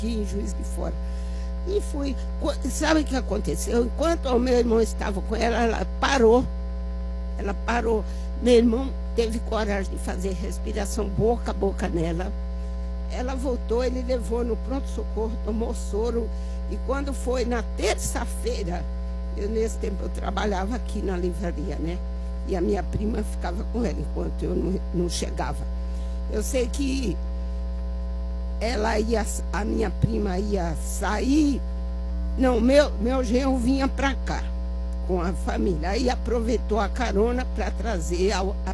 aqui em Juiz de Fora. E fui. Sabe o que aconteceu? Enquanto o meu irmão estava com ela, ela parou. Ela parou. Meu irmão teve coragem de fazer respiração boca a boca nela. Ela voltou, ele levou no pronto-socorro, tomou soro. E quando foi na terça-feira, nesse tempo eu trabalhava aqui na livraria, né? E a minha prima ficava com ela enquanto eu não chegava. Eu sei que a minha prima ia sair. Não, meu genro vinha para cá com a família. Aí aproveitou a carona para trazer a